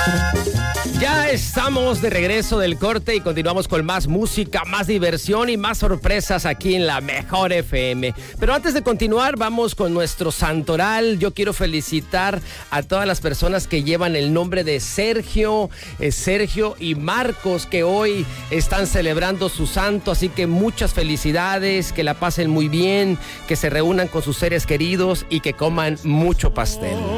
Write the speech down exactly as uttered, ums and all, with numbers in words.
Ya estamos de regreso del corte y continuamos con más música, más diversión y más sorpresas aquí en la Mejor F M. Pero antes de continuar, vamos con nuestro santoral. Yo quiero felicitar a todas las personas que llevan el nombre de Sergio, eh, Sergio y Marcos, que hoy están celebrando su santo. Así que muchas felicidades, que la pasen muy bien, que se reúnan con sus seres queridos y que coman mucho pastel.